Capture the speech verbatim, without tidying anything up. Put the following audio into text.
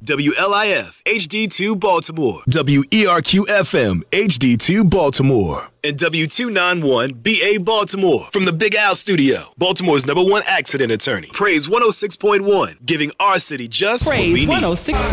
W L I F H D two Baltimore, W E R Q F M H D two Baltimore, and W two ninety-one B A Baltimore. From the Big Al Studio, Baltimore's number one accident attorney. Praise one oh six point one, giving our city just Praise what we need. one oh six point one.